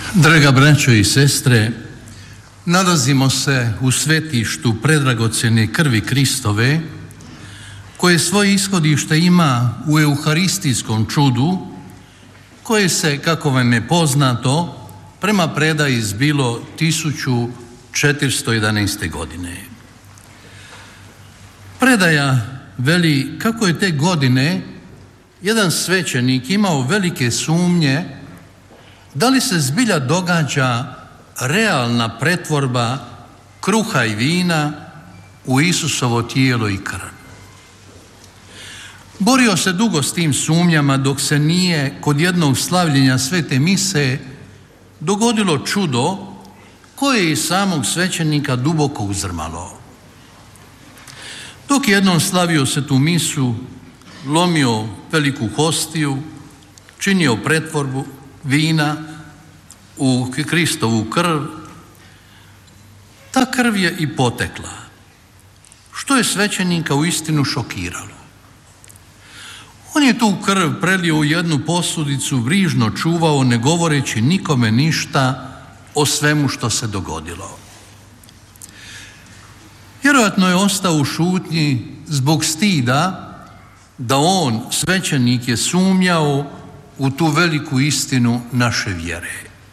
Draga braćo i sestre, nalazimo se u svetištu predragocjene krvi Kristove, koje svoje ishodište ima u euharistijskom čudu, koje se, kako vam je poznato, prema predaji zbilo 1411. godine. Predaja veli kako je te godine jedan svećenik imao velike sumnje da li se zbilja događa realna pretvorba kruha i vina u Isusovo tijelo i krv. Borio se dugo s tim sumnjama dok se nije kod jednog slavljenja svete mise dogodilo čudo koje je i samog svećenika duboko uzrmalo. Dok je jednom slavio svetu misu, lomio veliku hostiju, činio pretvorbu vina u Kristovu krv, ta krv je i potekla, što je svećenika uistinu šokiralo. On je tu krv prelio u jednu posudicu, brižno čuvao, ne govoreći nikome ništa o svemu što se dogodilo. Vjerojatno je ostao u šutnji zbog stida da on, svećenik, je sumnjao u tu veliku istinu naše vjere.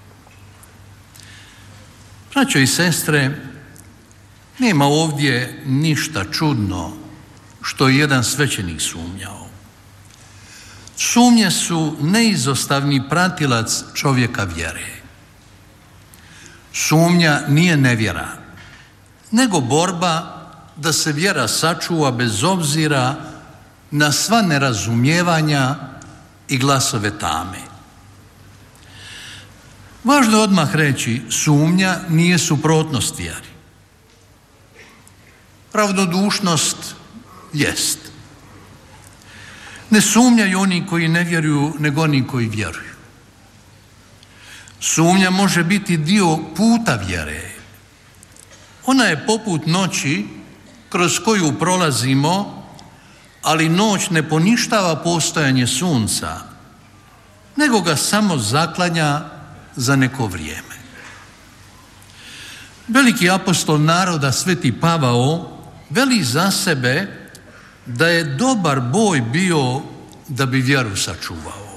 Braćo i sestre, nema ovdje ništa čudno što je jedan svećenik sumnjao. Sumnje su neizostavni pratilac čovjeka vjere. Sumnja nije nevjera, nego borba da se vjera sačuva bez obzira na sva nerazumijevanja i glasove tame. Važno je odmah reći, sumnja nije suprotnost vjeri. Pravdodušnost jest. Ne sumnjaju oni koji ne vjeruju, nego oni koji vjeruju. Sumnja može biti dio puta vjere. Ona je poput noći kroz koju prolazimo, ali noć ne poništava postojanje sunca, nego ga samo zaklanja za neko vrijeme. Veliki apostol naroda, sveti Pavao, veli za sebe da je dobar boj bio da bi vjeru sačuvao.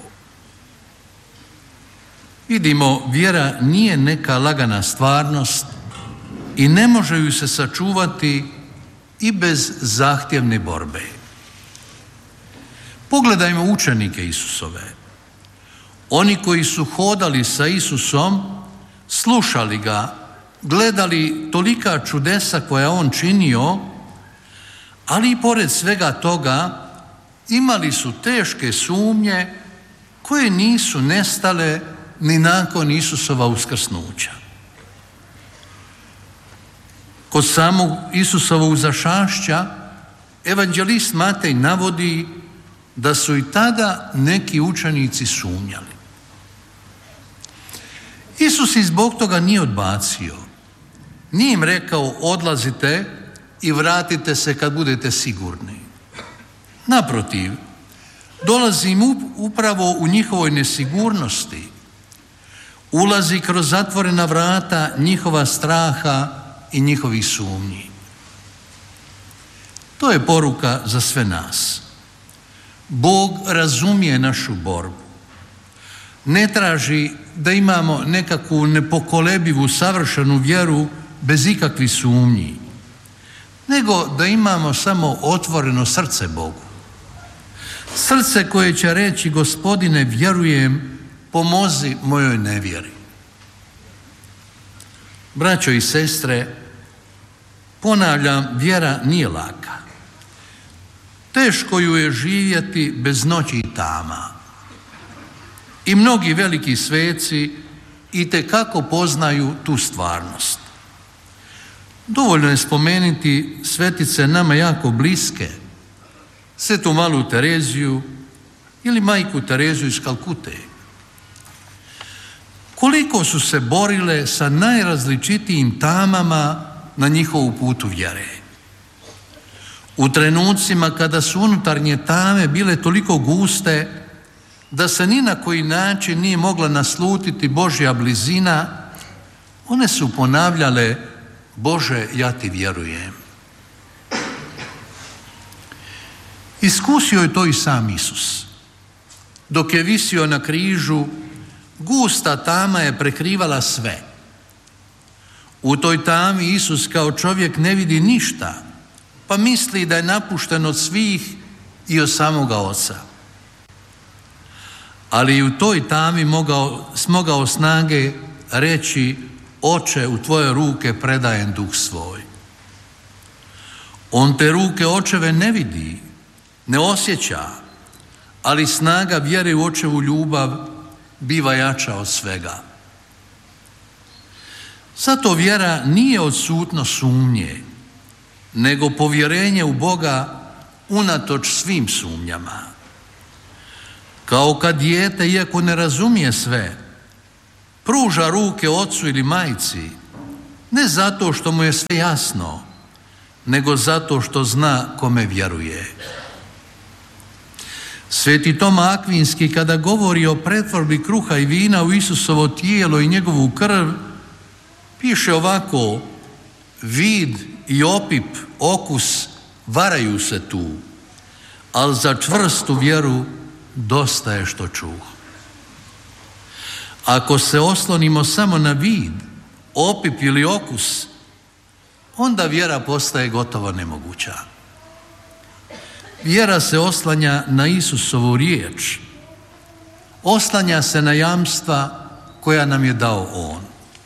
Vidimo, vjera nije neka lagana stvarnost i ne može ju se sačuvati i bez zahtjevne borbe. Pogledajmo učenike Isusove. Oni koji su hodali sa Isusom, slušali ga, gledali tolika čudesa koja on činio, ali i pored svega toga imali su teške sumnje koje nisu nestale ni nakon Isusova uskrsnuća. Kod samog Isusovog uzašašća evanđelist Matej navodi da su i tada neki učenici sumnjali. Isus ih zbog toga nije odbacio. Nije im rekao odlazite i vratite se kad budete sigurni. Naprotiv, dolazi im upravo u njihovoj nesigurnosti. Ulazi kroz zatvorena vrata njihova straha i njihovih sumnji. To je poruka za sve nas. Bog razumije našu borbu. Ne traži da imamo nekakvu nepokolebivu, savršenu vjeru bez ikakvih sumnji, nego da imamo samo otvoreno srce Bogu. Srce koje će reći, Gospodine, vjerujem, pomozi mojoj nevjeri. Braćo i sestre, ponavljam, vjera nije laka. Teško ju je živjeti bez noći i tama. I mnogi veliki sveci itekako poznaju tu stvarnost. Dovoljno je spomenuti svetice nama jako bliske, svetu malu Tereziju ili majku Terezu iz Kalkute. Koliko su se borile sa najrazličitijim tamama na njihovu putu vjere. U trenucima kada su unutarnje tame bile toliko guste da se ni na koji način nije mogla naslutiti Božja blizina, one su ponavljale: Bože, ja ti vjerujem. Iskusio je to i sam Isus. Dok je visio na križu, gusta tama je prekrivala sve. U toj tami Isus kao čovjek ne vidi ništa, pa misli da je napušten od svih i od samoga Oca. Ali i u toj tami smogao snage reći: Oče, u tvoje ruke predajem duh svoj. On te ruke očeve ne vidi, ne osjeća, ali snaga vjere u očevu ljubav biva jača od svega. Zato vjera nije odsutnost sumnje, nego povjerenje u Boga unatoč svim sumnjama. Kao kad dijete, iako ne razumije sve, pruža ruke ocu ili majci, ne zato što mu je sve jasno, nego zato što zna kome vjeruje. Sveti Toma Akvinski, kada govori o pretvorbi kruha i vina u Isusovo tijelo i njegovu krv, piše ovako: vid i opip, okus varaju se tu, ali za čvrstu vjeru dosta je što čuh. Ako se oslonimo samo na vid, opip ili okus, onda vjera postaje gotovo nemoguća. Vjera se oslanja na Isusovu riječ, oslanja se na jamstva koja nam je dao On.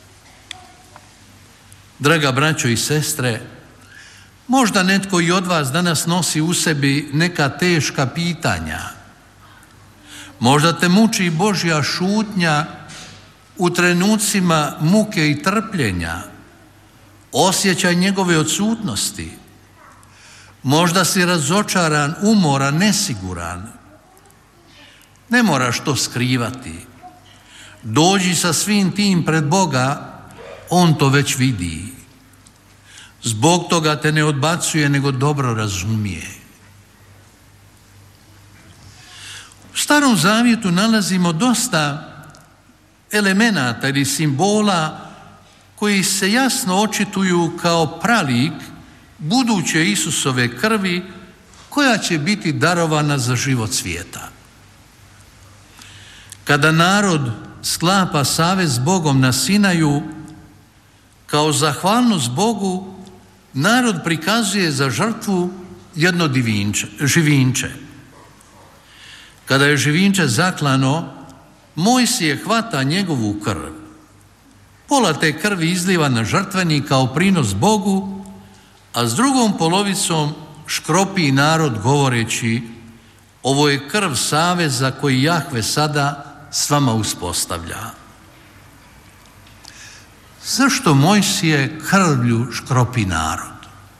Draga braćo i sestre, možda netko i od vas danas nosi u sebi neka teška pitanja. Možda te muči Božja šutnja u trenucima muke i trpljenja, osjećaj njegove odsutnosti. Možda si razočaran, umoran, nesiguran. Ne moraš to skrivati. Dođi sa svim tim pred Boga, On to već vidi. Zbog toga te ne odbacuje, nego dobro razumije. U Starom Zavjetu nalazimo dosta elemenata ili simbola koji se jasno očituju kao pralik buduće Isusove krvi koja će biti darovana za život svijeta. Kada narod sklapa savez s Bogom na Sinaju, kao zahvalnost Bogu, narod prikazuje za žrtvu jedno živinče. Kada je živinče zaklano, Mojsije hvata njegovu krv. Pola te krvi izliva na žrtvenik kao prinos Bogu, a s drugom polovicom škropi narod govoreći: ovo je krv saveza koji Jahve sada s vama uspostavlja. Zašto Mojsije krvlju škropi narod?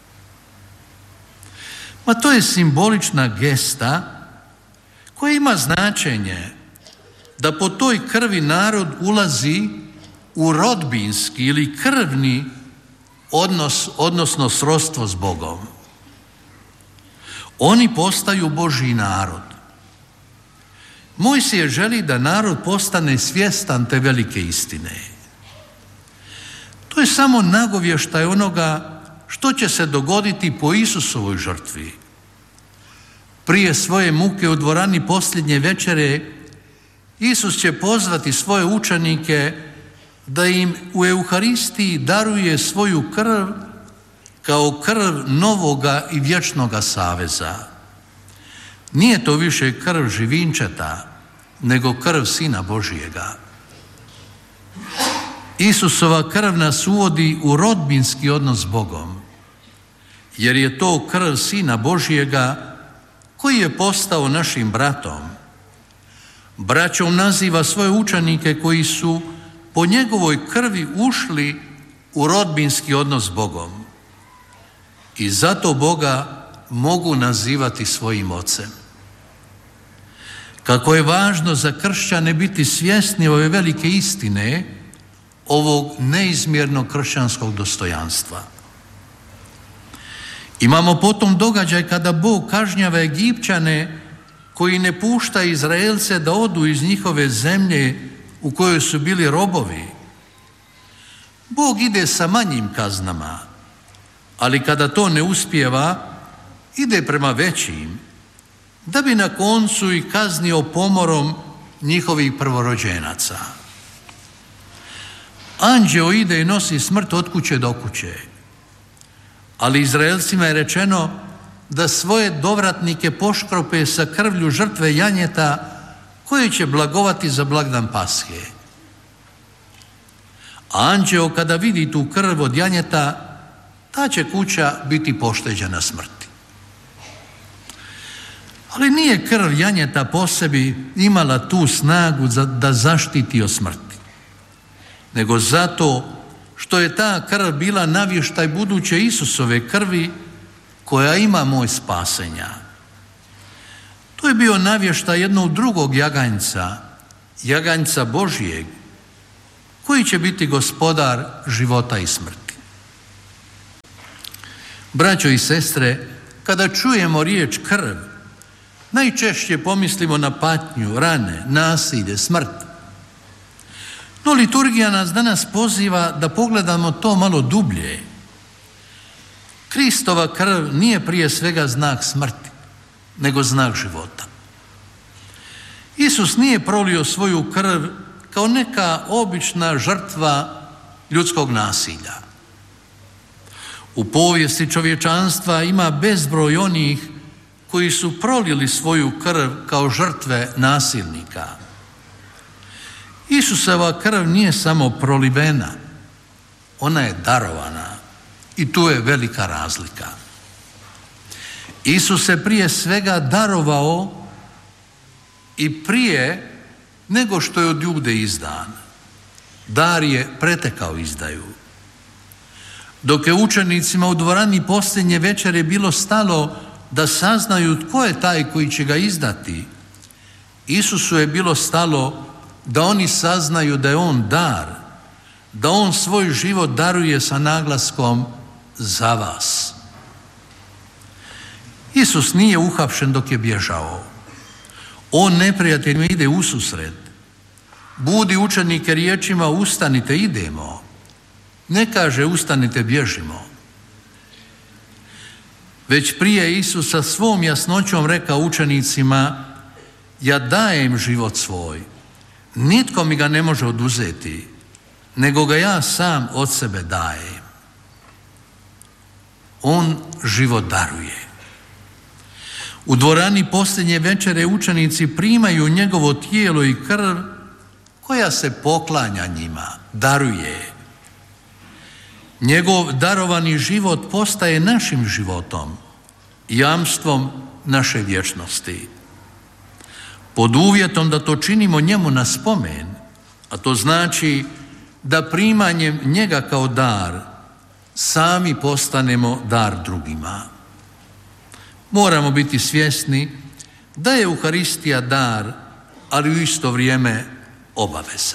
Ma to je simbolična gesta koja ima značenje da po toj krvi narod ulazi u rodbinski ili krvni odnos, odnosno srodstvo s Bogom. Oni postaju Božji narod. Mojsije želi da narod postane svjestan te velike istine. To je samo nagovještaj onoga što će se dogoditi po Isusovoj žrtvi. Prije svoje muke u dvorani posljednje večere Isus će pozvati svoje učenike da im u Euharistiji daruje svoju krv kao krv novoga i vječnoga saveza. Nije to više krv živinčeta, nego krv Sina Božijega. Isusova krv nas uvodi u rodbinski odnos s Bogom, jer je to krv Sina Božijega koji je postao našim bratom. Braćom naziva svoje učenike koji su po njegovoj krvi ušli u rodbinski odnos s Bogom. I zato Boga mogu nazivati svojim ocem. Kako je važno za kršćane biti svjesni ove velike istine, ovog neizmjernog kršćanskog dostojanstva. Imamo potom događaj kada Bog kažnjava Egipćane koji ne pušta Izraelce da odu iz njihove zemlje u kojoj su bili robovi. Bog ide sa manjim kaznama, ali kada to ne uspijeva, ide prema većim, da bi na koncu i kaznio pomorom njihovih prvorođenaca. Anđeo ide i nosi smrt od kuće do kuće, ali Izraelcima je rečeno da svoje dovratnike poškrope sa krvlju žrtve janjeta koje će blagovati za blagdan Pashe. A anđeo kada vidi tu krv od janjeta, ta će kuća biti pošteđena smrti. Ali nije krv janjeta po sebi imala tu snagu da zaštiti od smrti, nego zato što je ta krv bila navještaj buduće Isusove krvi koja ima moj spasenja. To je bio navještaj jednog drugog jaganjca Božijeg, koji će biti gospodar života i smrti. Braćo i sestre, kada čujemo riječ krv, najčešće pomislimo na patnju, rane, nasilje, smrt. No liturgija nas danas poziva da pogledamo to malo dublje. Kristova krv nije prije svega znak smrti, nego znak života. Isus nije prolio svoju krv kao neka obična žrtva ljudskog nasilja. U povijesti čovječanstva ima bezbroj onih koji su prolili svoju krv kao žrtve nasilnika. Isusova krv nije samo prolivena, ona je darovana i tu je velika razlika. Isus se prije svega darovao i prije nego što je od ljude izdan. Dar je pretekao izdaju. Dok je učenicima u dvorani posljednje večere bilo stalo da saznaju tko je taj koji će ga izdati, Isusu je bilo stalo da oni saznaju da je on dar, da on svoj život daruje sa naglaskom za vas. Isus nije uhapšen dok je bježao. On neprijateljima ide ususret. Budi učenike riječima ustanite, idemo. Ne kaže ustanite, bježimo. Već prije Isus sa svom jasnoćom rekao učenicima: ja dajem život svoj, nitko mi ga ne može oduzeti, nego ga ja sam od sebe dajem. On život daruje. U dvorani posljednje večere učenici primaju njegovo tijelo i krv koja se poklanja njima, daruje. Njegov darovani život postaje našim životom, jamstvom naše vječnosti. Pod uvjetom da to činimo njemu na spomen, a to znači da primanjem njega kao dar sami postanemo dar drugima. Moramo biti svjesni da je Euharistija dar, ali u isto vrijeme obaveza.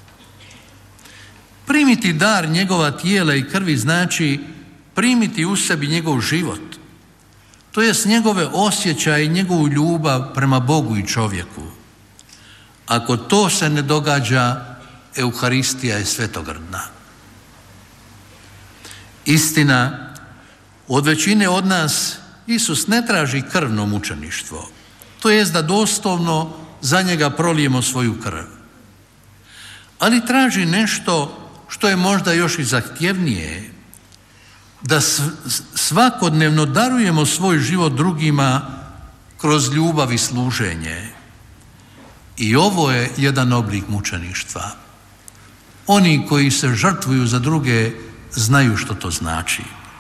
Primiti dar njegova tijela i krvi znači primiti u sebi njegov život, to jest njegove osjećaje i njegovu ljubav prema Bogu i čovjeku. Ako to se ne događa, Euharistija je svetogrdna. Istina, od većine od nas Isus ne traži krvno mučeništvo, to jest da doslovno za njega prolijemo svoju krv. Ali traži nešto što je možda još i zahtjevnije, da svakodnevno darujemo svoj život drugima kroz ljubav i služenje. I ovo je jedan oblik mučeništva. Oni koji se žrtvuju za druge znaju što to znači.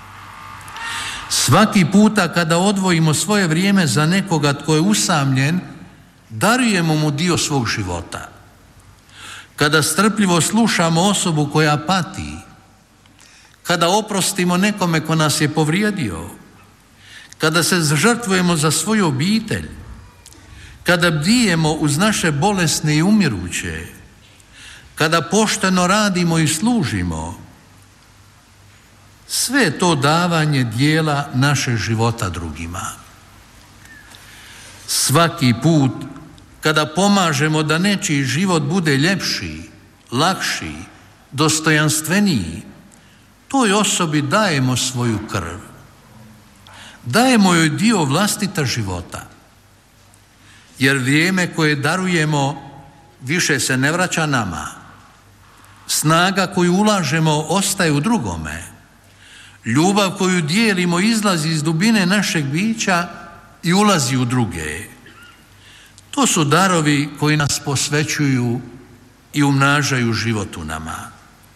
Svaki puta kada odvojimo svoje vrijeme za nekoga tko je usamljen, darujemo mu dio svog života. Kada strpljivo slušamo osobu koja pati, kada oprostimo nekome ko nas je povrijedio, kada se žrtvujemo za svoju obitelj, kada bdijemo uz naše bolesne i umiruće, kada pošteno radimo i služimo, sve to davanje dijela našeg života drugima. Svaki put kada pomažemo da nečiji život bude ljepši, lakši, dostojanstveniji, toj osobi dajemo svoju krv. Dajemo joj dio vlastita života. Jer vrijeme koje darujemo više se ne vraća nama. Snaga koju ulažemo ostaje u drugome. Ljubav koju dijelimo izlazi iz dubine našeg bića i ulazi u druge. To su darovi koji nas posvećuju i umnažaju život u nama.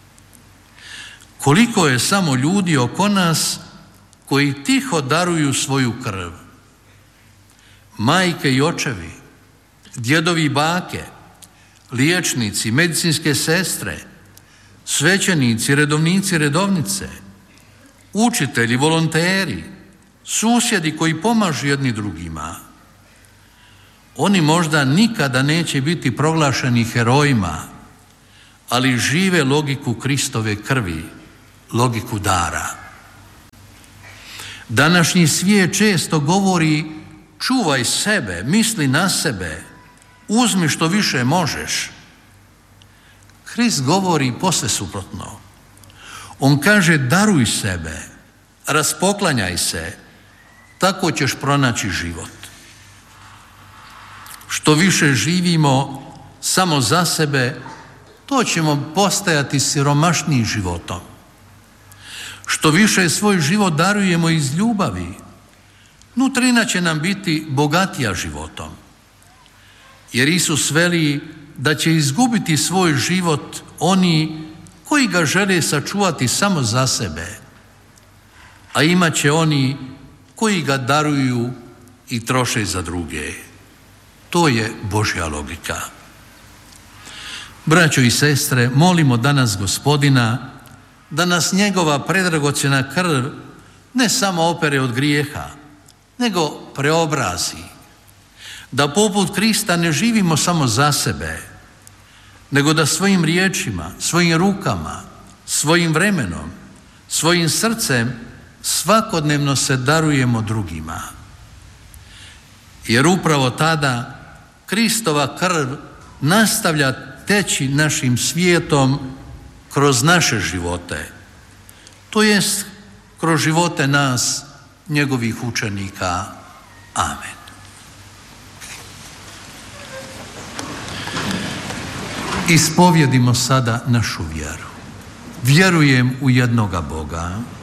Koliko je samo ljudi oko nas koji tiho daruju svoju krv. Majke i očevi, djedovi i bake, liječnici, medicinske sestre, svećenici, redovnici, redovnice, učitelji, volonteri, susjedi koji pomažu jedni drugima. Oni možda nikada neće biti proglašeni herojima, ali žive logiku Kristove krvi, logiku dara. Današnji svijet često govori: čuvaj sebe, misli na sebe, uzmi što više možeš. Krist govori posve suprotno. On kaže: daruj sebe, raspoklanjaj se, tako ćeš pronaći život. Što više živimo samo za sebe, to ćemo postajati siromašniji životom. Što više svoj život darujemo iz ljubavi, nutrina će nam biti bogatija životom. Jer Isus veli da će izgubiti svoj život oni koji ga žele sačuvati samo za sebe, a imat će oni koji ga daruju i troše za druge. To je Božja logika. Braćo i sestre, molimo danas Gospodina da nas njegova predragocjena krv ne samo opere od grijeha, nego preobrazi. Da poput Krista ne živimo samo za sebe, nego da svojim riječima, svojim rukama, svojim vremenom, svojim srcem svakodnevno se darujemo drugima. Jer upravo tada Kristova krv nastavlja teći našim svijetom kroz naše živote, to jest kroz živote nas, njegovih učenika. Amen. Ispovjedimo sada našu vjeru. Vjerujem u jednoga Boga,